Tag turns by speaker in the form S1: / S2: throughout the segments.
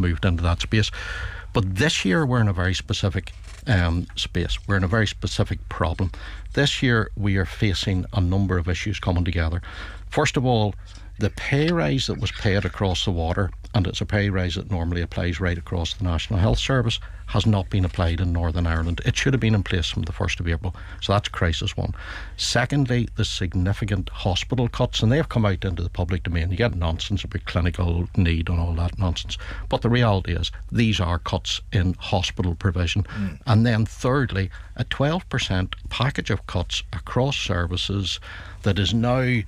S1: moved into that space. But this year we're in a very specific space. We're in a very specific problem. This year we are facing a number of issues coming together. First of all, the pay rise that was paid across the water, and it's a pay rise that normally applies right across the National Health Service, has not been applied in Northern Ireland. It should have been in place from the 1st of April. So that's crisis one. Secondly, the significant hospital cuts, and they've come out into the public domain. You get nonsense about clinical need and all that nonsense. But the reality is these are cuts in hospital provision. And then thirdly, a 12% package of cuts across services that is now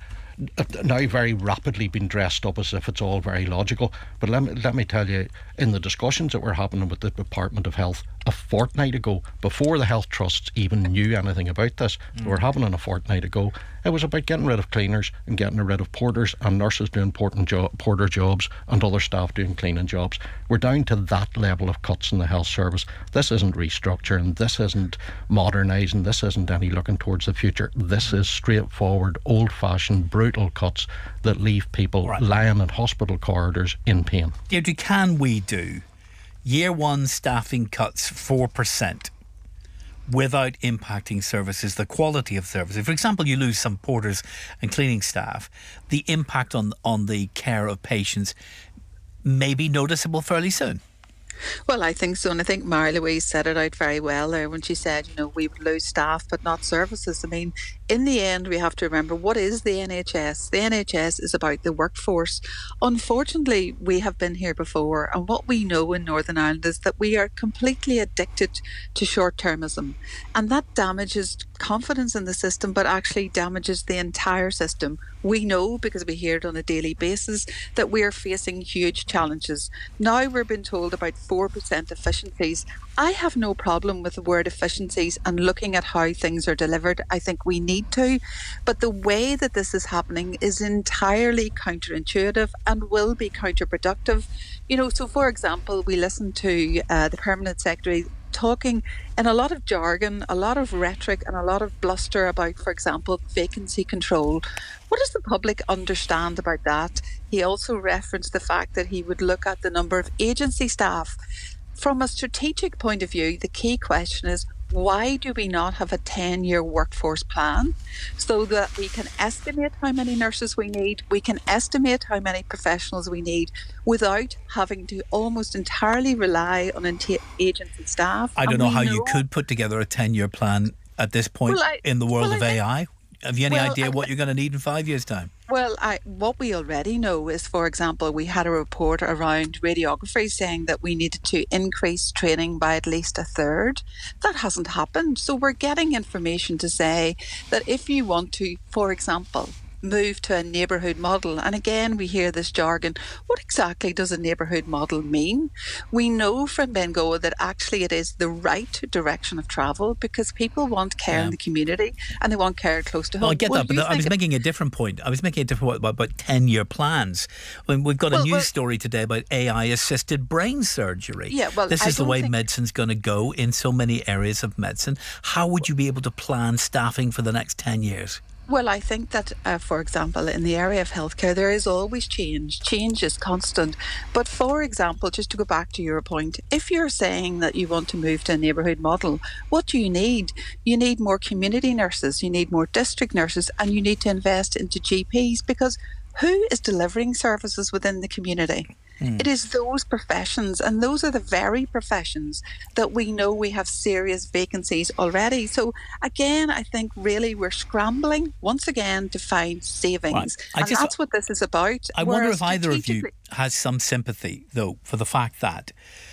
S1: very rapidly been dressed up as if it's all very logical. But let me tell you, in the discussions that were happening with the Department of Health a fortnight ago, before the health trusts even knew anything about this, they were happening a fortnight ago, it was about getting rid of cleaners and getting rid of porters and nurses doing porter jobs and other staff doing cleaning jobs. We're down to that level of cuts in the health service. This isn't restructuring, this isn't modernising, this isn't any looking towards the future. This is straightforward, old-fashioned, brutal cuts that leave people lying in hospital corridors in pain.
S2: Deirdre, can we do year one staffing cuts 4% without impacting services, the quality of services? For example, you lose some porters and cleaning staff. The impact on the care of patients may be noticeable fairly soon.
S3: Well, I think so, and I think Mary-Louise said it out very well there when she said, we would lose staff but not services. I mean, in the end, we have to remember, what is the NHS? The NHS is about the workforce. Unfortunately, we have been here before, and what we know in Northern Ireland is that we are completely addicted to short-termism, and that damages confidence in the system, but actually damages the entire system. We know, because we hear it on a daily basis, that we are facing huge challenges. Now we're being told about 4% efficiencies. I have no problem with the word efficiencies and looking at how things are delivered. I think we need to, but the way that this is happening is entirely counterintuitive and will be counterproductive. So for example, we listened to the Permanent Secretary talking in a lot of jargon, a lot of rhetoric and a lot of bluster about, for example, vacancy control. What does the public understand about that? He also referenced the fact that he would look at the number of agency staff. From a strategic point of view, the key question is, why do we not have a 10-year workforce plan so that we can estimate how many nurses we need, we can estimate how many professionals we need without having to almost entirely rely on agency staff?
S2: I don't know how you could put together a 10-year plan at this point in the world of AI. Have you any idea what you're going to need in 5 years' time?
S3: Well, what we already know is, for example, we had a report around radiography saying that we needed to increase training by at least a third. That hasn't happened. So we're getting information to say that if you want to, for example, move to a neighbourhood model, and again we hear this jargon, what exactly does a neighbourhood model mean? We know from Bengoa that actually it is the right direction of travel because people want care in the community and they want care close to home.
S2: Well, I get that, but I was making a different point. I was making a different point about 10-year plans. We've got a news story today about AI-assisted brain surgery.
S3: Yeah, well,
S2: this is the way medicine's going to go in so many areas of medicine. How would you be able to plan staffing for the next 10 years?
S3: Well, I think that, for example, in the area of healthcare, there is always change. Change is constant. But for example, just to go back to your point, if you're saying that you want to move to a neighbourhood model, what do you need? You need more community nurses, you need more district nurses, and you need to invest into GPs, because who is delivering services within the community? It is those professions, and those are the very professions that we know we have serious vacancies already. So again, I think really we're scrambling once again to find savings. Right. That's what this is about.
S2: I wonder if either of you has some sympathy, though, for the fact that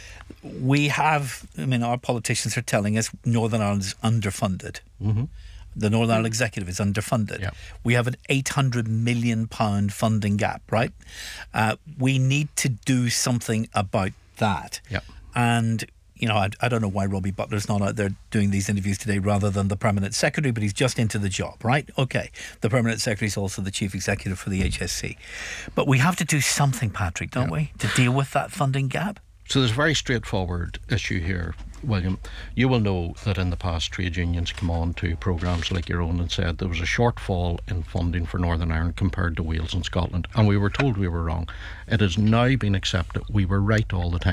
S2: we have, our politicians are telling us Northern Ireland is underfunded. Mm-hmm. The Northern Ireland Executive is underfunded. Yep. We have an £800 million funding gap, right? We need to do something about that.
S1: Yep.
S2: And, I don't know why Robbie Butler's not out there doing these interviews today rather than the Permanent Secretary, but he's just into the job, right? Okay. The Permanent Secretary is also the Chief Executive for the HSC. But we have to do something, Patrick, don't we, to deal with that funding gap?
S1: So there's a very straightforward issue here, William. You will know that in the past, trade unions come on to programmes like your own and said there was a shortfall in funding for Northern Ireland compared to Wales and Scotland, and we were told we were wrong. It has now been accepted we were right all the time.